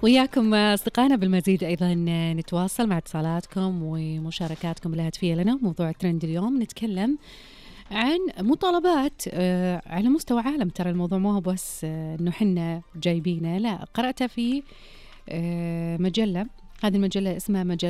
وياكم أصدقائنا بالمزيد أيضا نتواصل مع اتصالاتكم ومشاركاتكم الهاتفية لنا. موضوع ترند اليوم نتكلم عن مطالبات على مستوى عالم. ترى الموضوع مو بس إنه حنا جايبينه، لا، قرأتها في مجلة. هذه المجلة اسمها مجلة